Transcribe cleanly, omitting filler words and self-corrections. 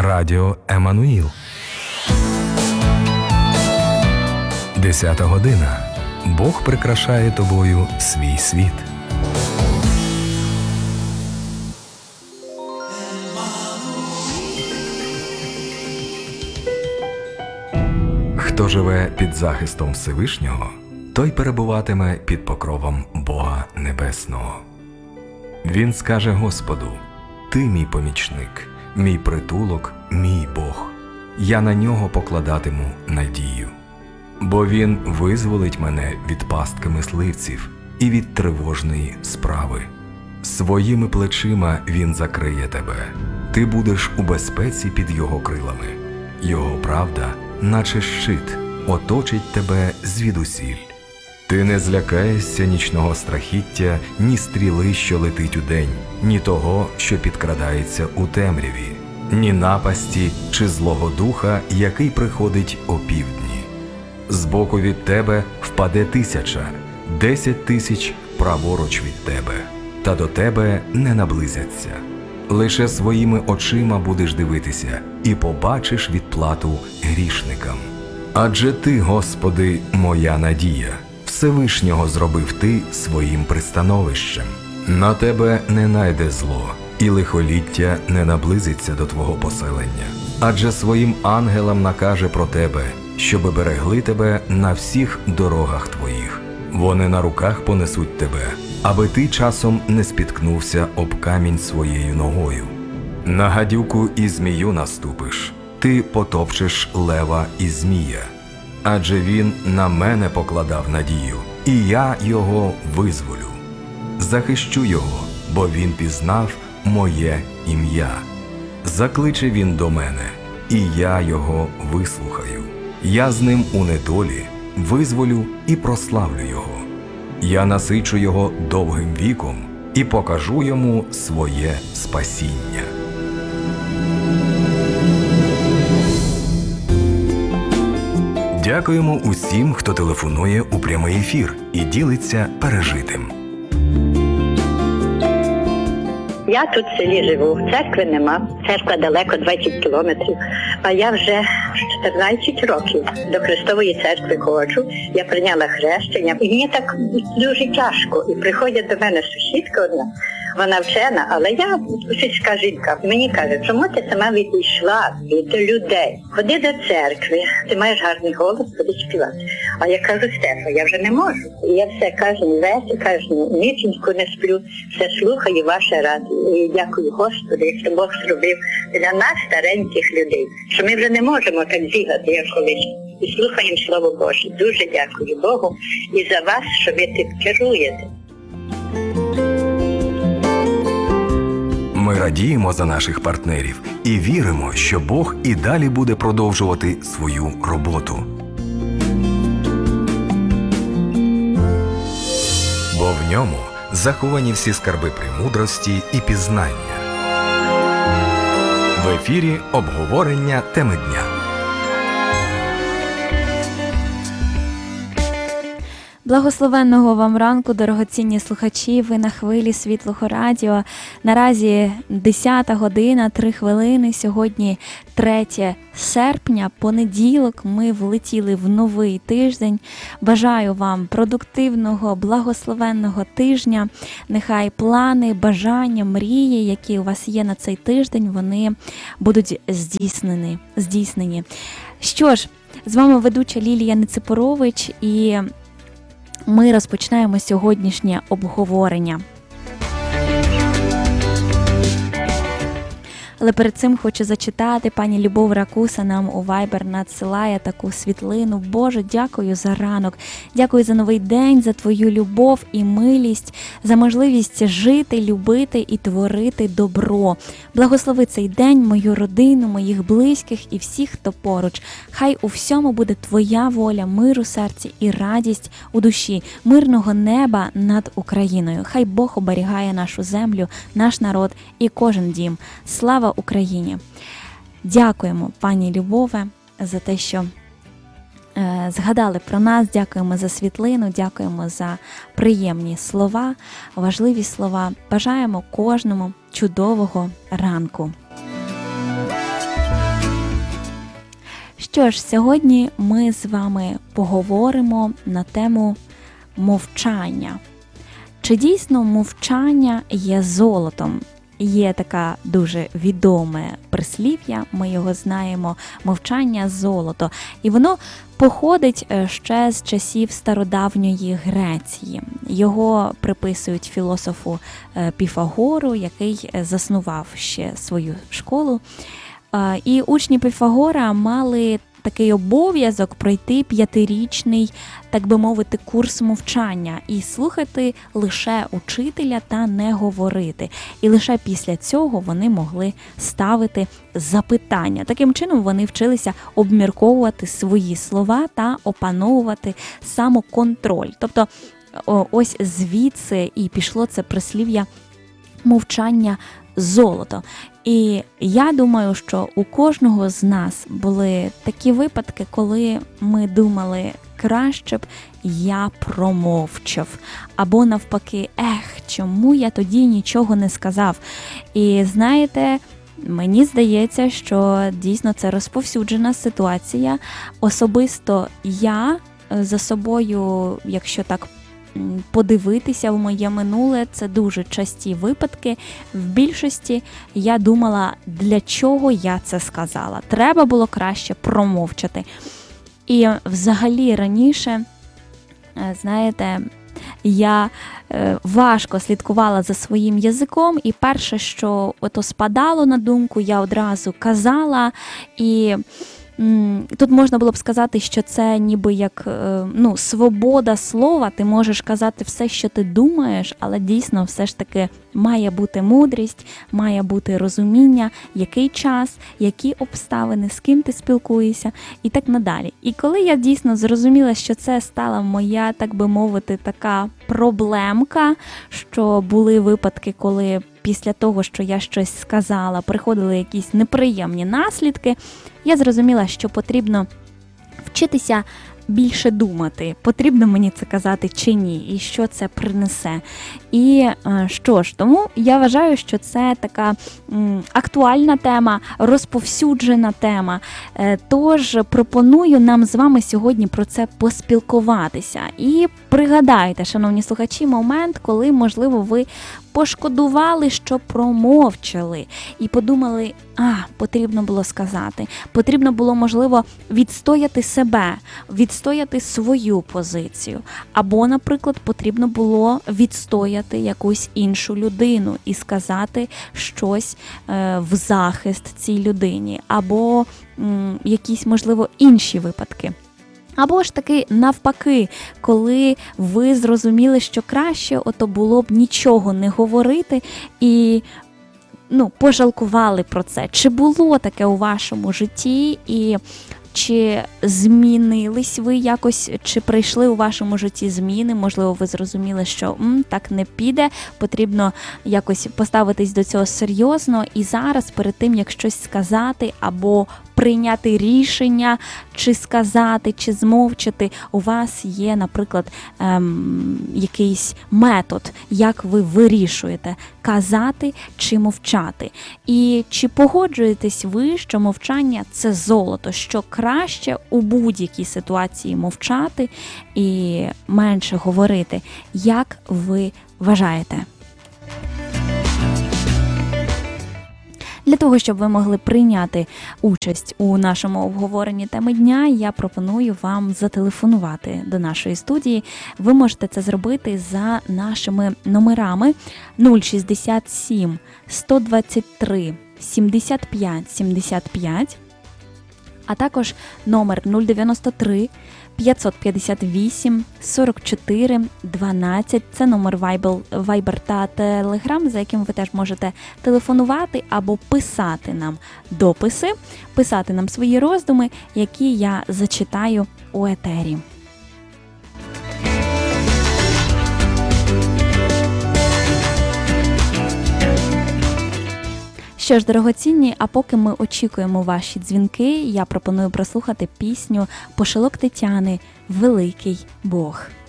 Радіо Еммануїл. 10 година. Бог прикрашає тобою свій світ. Хто живе під захистом Всевишнього, той перебуватиме під покровом Бога Небесного. Він скаже Господу: «Ти мій помічник, мій притулок, мій Бог. Я на нього покладатиму надію. Бо він визволить мене від пастки мисливців і від тривожної справи. Своїми плечима він закриє тебе. Ти будеш у безпеці під його крилами. Його правда, наче щит, оточить тебе звідусіль. Ти не злякаєшся нічного страхіття, ні стріли, що летить удень, ні того, що підкрадається у темряві, ні напасті чи злого духа, який приходить опівдні. Збоку від тебе впаде 1000, 10 тисяч праворуч від тебе, та до тебе не наблизяться. Лише своїми очима будеш дивитися і побачиш відплату грішникам. Адже ти, Господи, моя надія, Всевишнього зробив ти своїм пристановищем. На тебе не найде зло, і лихоліття не наблизиться до твого поселення. Адже своїм ангелам накаже про тебе, щоби берегли тебе на всіх дорогах твоїх. Вони на руках понесуть тебе, аби ти часом не спіткнувся об камінь своєю ногою. На гадюку і змію наступиш, ти потопчеш лева і змія. Адже він на мене покладав надію, і я його визволю. Захищу його, бо він пізнав моє ім'я. Закличе він до мене, і я його вислухаю. Я з ним у недолі визволю і прославлю його. Я насичу його довгим віком і покажу йому своє спасіння. Дякуємо усім, хто телефонує у прямий ефір і ділиться пережитим. Я тут в селі живу, церкви нема, церква далеко, 20 кілометрів, а я вже 14 років до Христової церкви ходжу, я прийняла хрещення, і мені так дуже тяжко, і приходять до мене сусідка одна, вона вчена, але я сільська жінка, мені каже, чому ти сама відійшла від людей, ходи до церкви, ти маєш гарний голос, ходи співати. А я кажу, Стефа, я вже не можу. І я все кожен вечір, кожну ніченьку не сплю, все слухаю ваше радіо. І дякую Господу, якщо Бог зробив для нас, стареньких людей, що ми вже не можемо так бігати, як колись. І слухаємо Слово Боже. Дуже дякую Богу і за вас, що ви тим керуєте. Ми радіємо за наших партнерів і віримо, що Бог і далі буде продовжувати свою роботу. Бо в ньому заховані всі скарби премудрості і пізнання. В ефірі обговорення теми дня. Благословенного вам ранку, дорогоцінні слухачі, ви на хвилі Світлого Радіо. Наразі 10 година, 3 хвилини, сьогодні 3 серпня, понеділок, ми влетіли в новий тиждень. Бажаю вам продуктивного, благословенного тижня. Нехай плани, бажання, мрії, які у вас є на цей тиждень, вони будуть здійснені. Що ж, з вами ведуча Лілія Неципорович, і ми розпочинаємо сьогоднішнє обговорення. Але перед цим хочу зачитати, пані Любов Ракуса нам у Viber надсилає таку світлину. Боже, дякую за ранок, дякую за новий день, за твою любов і милість, за можливість жити, любити і творити добро. Благослови цей день, мою родину, моїх близьких і всіх, хто поруч. Хай у всьому буде твоя воля, мир у серці і радість у душі, мирного неба над Україною. Хай Бог оберігає нашу землю, наш народ і кожен дім. Слава Україні! Дякуємо, пані Любове, за те, що згадали про нас, дякуємо за світлину, дякуємо за приємні слова, важливі слова. Бажаємо кожному чудового ранку. що ж, сьогодні ми з вами поговоримо на тему мовчання. Чи дійсно мовчання є золотом? Є така дуже відоме прислів'я, ми його знаємо, мовчання – золото. І воно походить ще з часів стародавньої Греції. Його приписують філософу Піфагору, який заснував ще свою школу. І учні Піфагора мали такий обов'язок пройти 5-річний, так би мовити, курс мовчання і слухати лише учителя та не говорити. І лише після цього вони могли ставити запитання. Таким чином вони вчилися обмірковувати свої слова та опановувати самоконтроль. Тобто ось звідси і пішло це прислів'я мовчання золото. І я думаю, що у кожного з нас були такі випадки, коли ми думали, краще б я промовчав. Або навпаки, чому я тоді нічого не сказав? І знаєте, мені здається, що дійсно це розповсюджена ситуація. Особисто я за собою, якщо так подивитися в моє минуле, це дуже часті випадки. В більшості я думала, для чого я це сказала. Треба було краще промовчати. І взагалі раніше, знаєте, я важко слідкувала за своїм язиком, і перше, що ото спадало на думку, я одразу казала. І тут можна було б сказати, що це ніби як свобода слова, ти можеш казати все, що ти думаєш, але дійсно все ж таки має бути мудрість, має бути розуміння, який час, які обставини, з ким ти спілкуєшся і так надалі. І коли я дійсно зрозуміла, що це стала моя, так би мовити, така проблемка, що були випадки, коли після того, що я щось сказала, приходили якісь неприємні наслідки, я зрозуміла, що потрібно вчитися більше думати, потрібно мені це казати чи ні, і що це принесе. І що ж, тому я вважаю, що це така актуальна тема, розповсюджена тема. Тож пропоную нам з вами сьогодні про це поспілкуватися. І пригадайте, шановні слухачі, момент, коли, можливо, ви пошкодували, що промовчали, і подумали, потрібно було сказати. Потрібно було, можливо, відстояти себе, відстояти свою позицію. Або, наприклад, потрібно було відстояти якусь іншу людину і сказати щось в захист цій людині. Або якісь, можливо, інші випадки. Або ж таки навпаки, коли ви зрозуміли, що краще ото було б нічого не говорити і пожалкували про це. Чи було таке у вашому житті і чи змінились ви якось, чи прийшли у вашому житті зміни? Можливо, ви зрозуміли, що так не піде, потрібно якось поставитись до цього серйозно. І зараз, перед тим, як щось сказати або прийняти рішення, чи сказати, чи змовчати, у вас є, наприклад, якийсь метод, як ви вирішуєте, казати чи мовчати. І чи погоджуєтесь ви, що мовчання – це золото, що краще у будь-якій ситуації мовчати і менше говорити? Як ви вважаєте? Для того, щоб ви могли прийняти участь у нашому обговоренні теми дня, я пропоную вам зателефонувати до нашої студії. Ви можете це зробити за нашими номерами 067 123 75 75, а також номер 093 558 44 12. Це номер Viber та Telegram, за яким ви теж можете телефонувати або писати нам дописи, писати нам свої роздуми, які я зачитаю у етері. Що ж, дорогоцінні, а поки ми очікуємо ваші дзвінки, я пропоную прослухати пісню «Пошилок Тетяни. Великий Бог».